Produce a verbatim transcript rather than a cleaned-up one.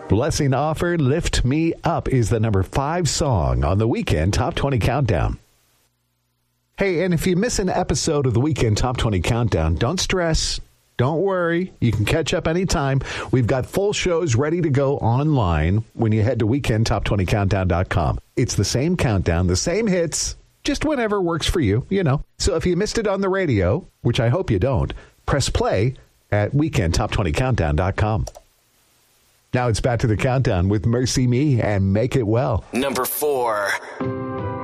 Blessing Offer, Lift Me Up is the number five song on the Weekend Top twenty Countdown. Hey, and if you miss an episode of the Weekend Top twenty Countdown, don't stress. Don't worry. You can catch up anytime. We've got full shows ready to go online when you head to weekend top twenty countdown dot com. It's the same countdown, the same hits, just whenever works for you, you know. So if you missed it on the radio, which I hope you don't, press play at weekend top twenty countdown dot com. Now it's back to the countdown with Mercy Me and Make It Well. Number four.